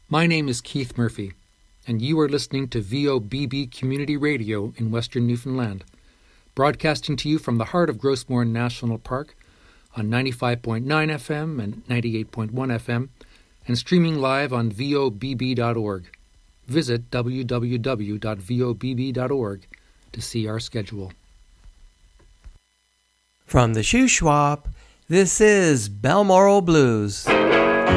My name is Keith Murphy, and you are listening to VOBB Community Radio in Western Newfoundland, broadcasting to you from the heart of Grossmore National Park on 95.9 FM and 98.1 FM, and streaming live on vobb.org. Visit www.vobb.org to see our schedule. From the Shuswap, this is Balmoral Blues.